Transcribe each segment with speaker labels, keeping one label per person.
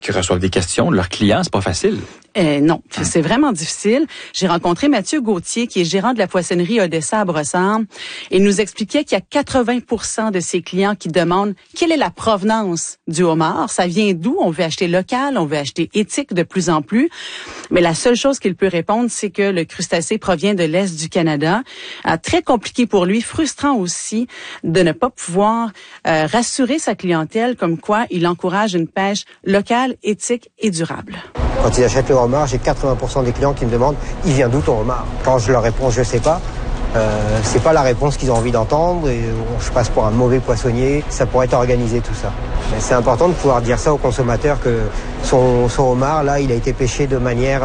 Speaker 1: qui reçoivent des questions de leurs clients, c'est pas facile.
Speaker 2: Non, c'est vraiment difficile. J'ai rencontré Mathieu Gauthier, qui est gérant de la poissonnerie Odessa à Brossard. Il nous expliquait qu'il y a 80% de ses clients qui demandent quelle est la provenance du homard. Ça vient d'où? On veut acheter local, on veut acheter éthique de plus en plus. Mais la seule chose qu'il peut répondre, c'est que le crustacé provient de l'Est du Canada. Très compliqué pour lui, frustrant aussi de ne pas pouvoir rassurer sa clientèle comme quoi il encourage une pêche locale, éthique et durable.
Speaker 3: Quand ils achètent le homard, j'ai 80% des clients qui me demandent « il vient d'où ton homard ?» Quand je leur réponds « je sais pas », c'est pas la réponse qu'ils ont envie d'entendre et je passe pour un mauvais poissonnier. Ça pourrait être organisé tout ça. Mais c'est important de pouvoir dire ça aux consommateurs que son homard, là, il a été pêché de manière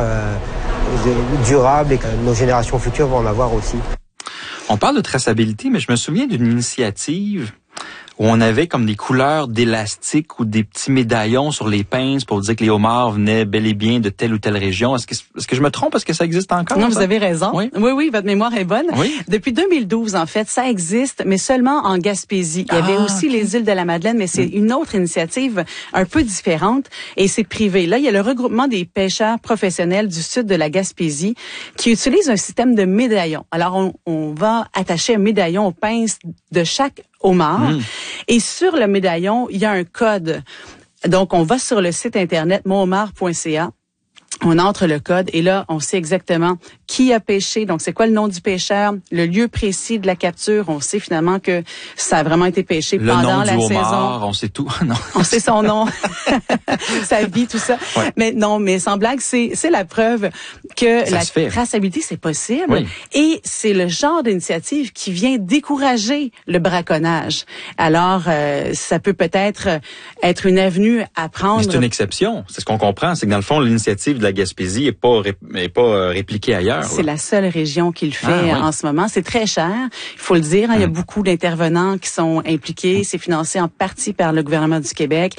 Speaker 3: durable et que nos générations futures vont en avoir aussi.
Speaker 1: On parle de traçabilité, mais je me souviens d'une initiative où on avait comme des couleurs d'élastique ou des petits médaillons sur les pinces pour dire que les homards venaient bel et bien de telle ou telle région. Est-ce que je me trompe? Est-ce que ça existe encore?
Speaker 2: Non,
Speaker 1: ça?
Speaker 2: vous avez raison.
Speaker 1: Oui,
Speaker 2: oui, votre mémoire est bonne.
Speaker 1: Oui.
Speaker 2: Depuis 2012, en fait, ça existe, mais seulement en Gaspésie. Il y avait aussi les îles de la Madeleine, mais c'est une autre initiative un peu différente et c'est privé. Là, il y a le regroupement des pêcheurs professionnels du sud de la Gaspésie qui utilisent un système de médaillons. Alors, on va attacher un médaillon aux pinces de chaque homard. Et sur le médaillon, il y a un code. Donc, on va sur le site internet monhomard.ca. On entre le code et là, on sait exactement qui a pêché. Donc, c'est quoi le nom du pêcheur, le lieu précis de la capture. On sait finalement que ça a vraiment été pêché pendant la saison. Le nom du homard,
Speaker 1: on sait tout. Non.
Speaker 2: On sait son nom, sa vie, tout ça. Ouais. Mais non, mais sans blague, c'est la preuve que la traçabilité, c'est possible. Oui. Et c'est le genre d'initiative qui vient décourager le braconnage. Alors, ça peut peut-être être une avenue à prendre.
Speaker 1: Mais c'est une exception. C'est ce qu'on comprend. C'est que dans le fond, l'initiative de la Gaspésie est pas répliquée ailleurs.
Speaker 2: C'est la seule région qui le fait en ce moment. C'est très cher, il faut le dire. Il y a beaucoup d'intervenants qui sont impliqués. C'est financé en partie par le gouvernement du Québec.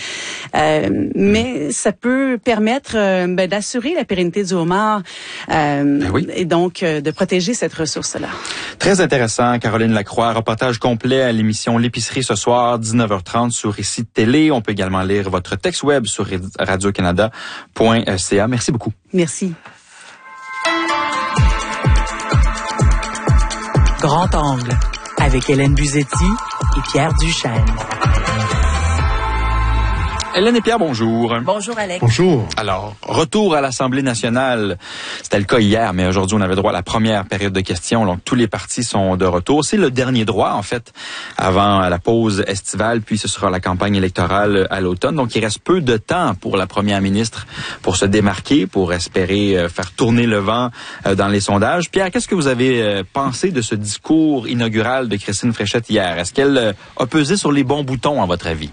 Speaker 2: Mais ça peut permettre d'assurer la pérennité du homard et donc de protéger cette ressource-là.
Speaker 1: Très intéressant, Caroline Lacroix. Reportage complet à l'émission L'épicerie ce soir, 19h30 sur Récit Télé. On peut également lire votre texte web sur radiocanada.ca. Merci beaucoup.
Speaker 2: Merci.
Speaker 4: Grand angle avec Hélène Buzetti et Pierre Duchesne.
Speaker 1: Hélène et Pierre, bonjour.
Speaker 5: Bonjour, Alex.
Speaker 6: Bonjour.
Speaker 1: Alors, retour à l'Assemblée nationale. C'était le cas hier, mais aujourd'hui, on avait droit à la première période de questions. Donc, tous les partis sont de retour. C'est le dernier droit, en fait, avant la pause estivale, puis ce sera la campagne électorale à l'automne. Donc, il reste peu de temps pour la première ministre pour se démarquer, pour espérer faire tourner le vent dans les sondages. Pierre, qu'est-ce que vous avez pensé de ce discours inaugural de Christine Fréchette hier? Est-ce qu'elle a pesé sur les bons boutons, à votre avis?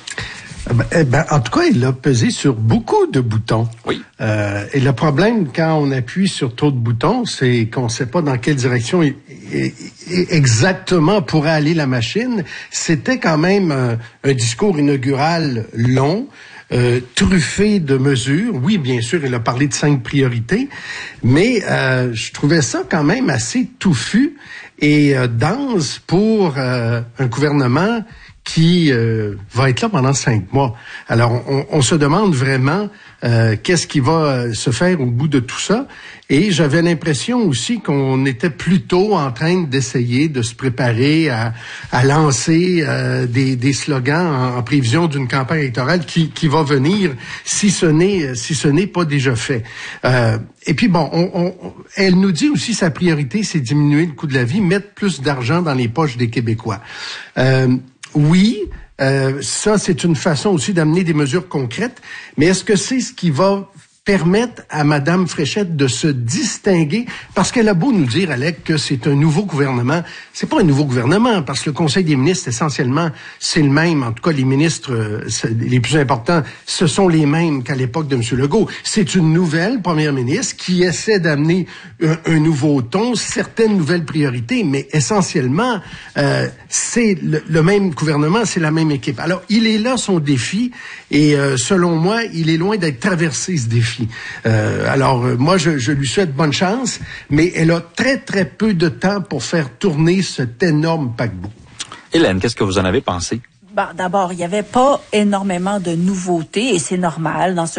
Speaker 6: En tout cas, il a pesé sur beaucoup de boutons.
Speaker 1: Oui.
Speaker 6: Et le problème, quand on appuie sur trop de boutons, c'est qu'on ne sait pas dans quelle direction exactement pourrait aller la machine. C'était quand même un discours inaugural long, truffé de mesures. Oui, bien sûr, il a parlé de 5 priorités, mais je trouvais ça quand même assez touffu et dense pour un gouvernement qui va être là pendant 5 mois. Alors, on se demande vraiment qu'est-ce qui va se faire au bout de tout ça. Et j'avais l'impression aussi qu'on était plutôt en train d'essayer de se préparer à lancer des slogans en prévision d'une campagne électorale qui va venir si ce n'est pas déjà fait. Et puis bon, elle nous dit aussi sa priorité, c'est diminuer le coût de la vie, mettre plus d'argent dans les poches des Québécois. Oui, ça, c'est une façon aussi d'amener des mesures concrètes, mais est-ce que c'est ce qui va permettre à Mme Fréchette de se distinguer, parce qu'elle a beau nous dire, Alec, que c'est un nouveau gouvernement. C'est pas un nouveau gouvernement, parce que le Conseil des ministres, essentiellement, c'est le même. En tout cas, les ministres les plus importants, ce sont les mêmes qu'à l'époque de M. Legault. C'est une nouvelle première ministre qui essaie d'amener un nouveau ton, certaines nouvelles priorités, mais essentiellement, c'est le même gouvernement, c'est la même équipe. Alors, il est là son défi, et selon moi, il est loin d'être traversé, ce défi. Moi, je lui souhaite bonne chance, mais elle a très, très peu de temps pour faire tourner cet énorme paquebot.
Speaker 1: Hélène, qu'est-ce que vous en avez pensé?
Speaker 5: Bon, d'abord, il n'y avait pas énormément de nouveautés et c'est normal dans ce